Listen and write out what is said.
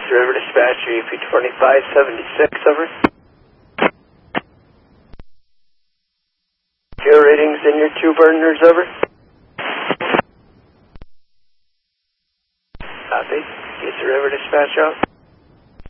River Dispatcher, EP 2576, over. Fuel readings in your two burners, over. Copy. East River Dispatch out.